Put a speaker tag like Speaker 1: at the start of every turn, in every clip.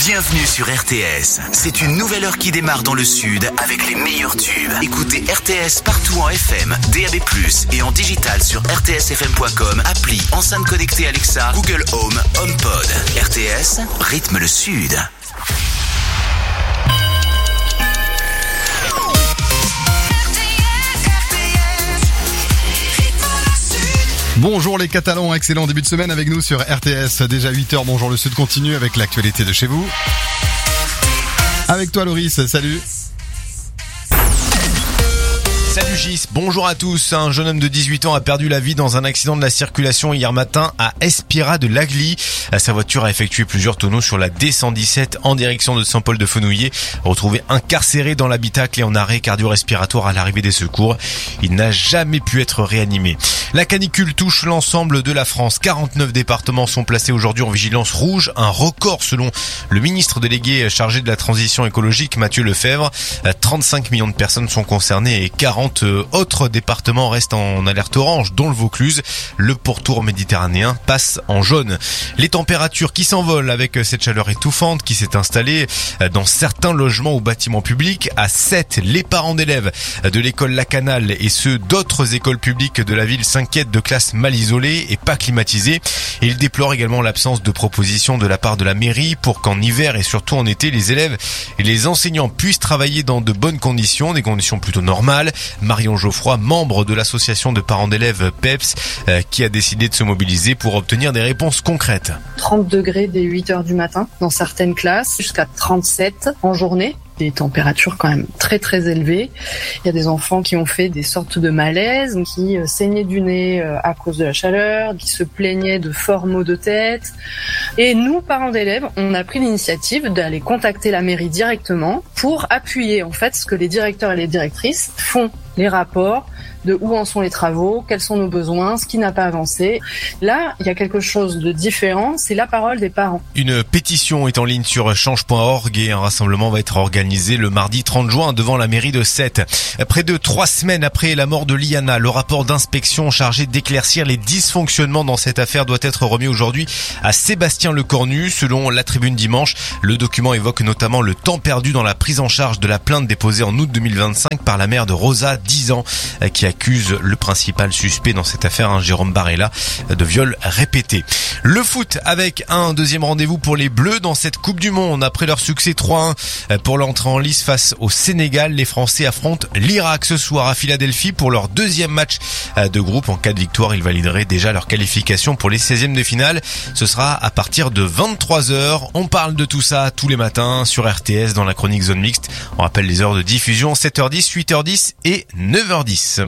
Speaker 1: Bienvenue sur RTS. C'est une nouvelle heure qui démarre dans le sud avec les meilleurs tubes. Écoutez RTS partout en FM, DAB+, et en digital sur rtsfm.com, appli, enceinte connectée Alexa, Google Home, HomePod. RTS, rythme le sud.
Speaker 2: Bonjour les Catalans, excellent début de semaine avec nous sur RTS. Déjà 8h, bonjour le Sud continue avec l'actualité de chez vous. Avec toi Loris, salut.
Speaker 3: Salut Gis, bonjour à tous. Un jeune homme de 18 ans a perdu la vie dans un accident de la circulation hier matin à Espira de Lagly. Sa voiture a effectué plusieurs tonneaux sur la D117 en direction de Saint-Paul-de-Fenouillet. Retrouvé incarcéré dans l'habitacle et en arrêt cardio-respiratoire à l'arrivée des secours. Il n'a jamais pu être réanimé. La canicule touche l'ensemble de la France. 49 départements sont placés aujourd'hui en vigilance rouge. Un record selon le ministre délégué chargé de la transition écologique, Mathieu Lefebvre. 35 millions de personnes sont concernées et 40 autres départements restent en alerte orange, dont le Vaucluse. Le pourtour méditerranéen passe en jaune. Les températures qui s'envolent avec cette chaleur étouffante qui s'est installée dans certains logements ou bâtiments publics. À 7, les parents d'élèves de l'école La Canale et ceux d'autres écoles publiques de la ville s'inquiètent de classes mal isolées et pas climatisées. Et ils déplorent également l'absence de propositions de la part de la mairie pour qu'en hiver et surtout en été, les élèves et les enseignants puissent travailler dans de bonnes conditions, des conditions plutôt normales. Marion Geoffroy, membre de l'association de parents d'élèves PEPS, qui a décidé de se mobiliser pour obtenir des réponses concrètes.
Speaker 4: 30 degrés dès 8h du matin dans certaines classes, jusqu'à 37 en journée. Des températures quand même très très élevées. Il y a des enfants qui ont fait des sortes de malaise, qui saignaient du nez à cause de la chaleur, qui se plaignaient de forts maux de tête. Et nous, parents d'élèves, on a pris l'initiative d'aller contacter la mairie directement pour appuyer en fait ce que les directeurs et les directrices font, les rapports de où en sont les travaux, quels sont nos besoins, ce qui n'a pas avancé. Là, il y a quelque chose de différent, c'est la parole des parents.
Speaker 3: Une pétition est en ligne sur change.org et un rassemblement va être organisé le mardi 30 juin devant la mairie de Sète. Près de 3 semaines après la mort de Liana, le rapport d'inspection chargé d'éclaircir les dysfonctionnements dans cette affaire doit être remis aujourd'hui à Sébastien Lecornu. Selon la Tribune dimanche, le document évoque notamment le temps perdu dans la prise en charge de la plainte déposée en août 2025 par la mère de Rosa, 10 ans, qui accuse le principal suspect dans cette affaire, Jérôme Barella, de viol répété. Le foot avec un deuxième rendez-vous pour les Bleus dans cette Coupe du Monde. Après leur succès 3-1 pour l'entrée en lice face au Sénégal, les Français affrontent l'Irak ce soir à Philadelphie pour leur deuxième match de groupe. En cas de victoire, ils valideraient déjà leur qualification pour les 16e de finale. Ce sera à partir de 23h. On parle de tout ça tous les matins sur RTS dans la chronique Zone Mixte. On rappelle les heures de diffusion, 7h10, 8h10 et 9h10.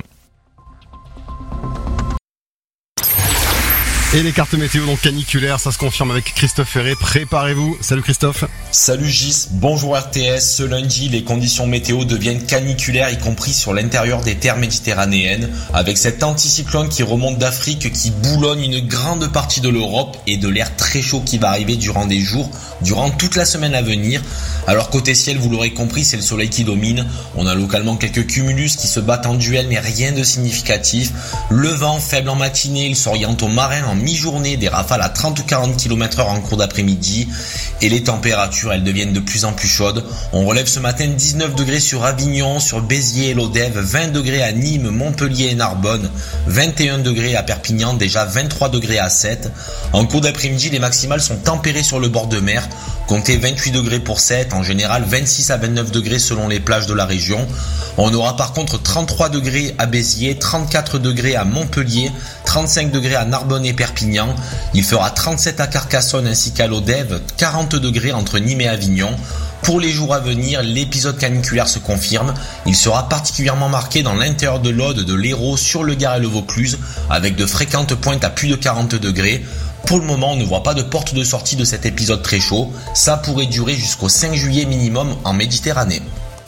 Speaker 2: Et les cartes météo donc caniculaires, ça se confirme avec Christophe Ferré. Préparez-vous. Salut Christophe.
Speaker 5: Salut Gis, bonjour RTS. Ce lundi, les conditions météo deviennent caniculaires, y compris sur l'intérieur des terres méditerranéennes, avec cet anticyclone qui remonte d'Afrique, qui boulonne une grande partie de l'Europe et de l'air très chaud qui va arriver durant des jours, durant toute la semaine à venir. Alors côté ciel, vous l'aurez compris, c'est le soleil qui domine. On a localement quelques cumulus qui se battent en duel, mais rien de significatif. Le vent faible en matinée, il s'oriente au marin en mi-journée, des rafales à 30 ou 40 km/h en cours d'après-midi. Et les températures, elles deviennent de plus en plus chaudes. On relève ce matin 19 degrés sur Avignon, sur Béziers et Lodève, 20 degrés à Nîmes, Montpellier et Narbonne, 21 degrés à Perpignan, déjà 23 degrés à Sète. En cours d'après-midi, les maximales sont tempérées sur le bord de mer. Comptez 28 degrés pour Sète, en général 26 à 29 degrés selon les plages de la région. On aura par contre 33 degrés à Béziers, 34 degrés à Montpellier, 35 degrés à Narbonne et Perpignan. Il fera 37 à Carcassonne ainsi qu'à Lodève, 40 degrés entre Nîmes et Avignon. Pour les jours à venir, l'épisode caniculaire se confirme. Il sera particulièrement marqué dans l'intérieur de l'Aude, de l'Hérault, sur le Gard et le Vaucluse, avec de fréquentes pointes à plus de 40 degrés. Pour le moment, on ne voit pas de porte de sortie de cet épisode très chaud. Ça pourrait durer jusqu'au 5 juillet minimum en Méditerranée.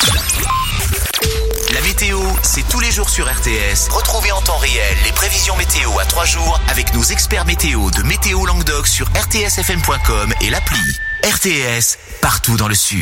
Speaker 1: La météo, c'est tous les jours sur RTS. Retrouvez en temps réel les prévisions météo à 3 jours avec nos experts météo de Météo Languedoc sur rtsfm.com et l'appli. RTS, partout dans le sud.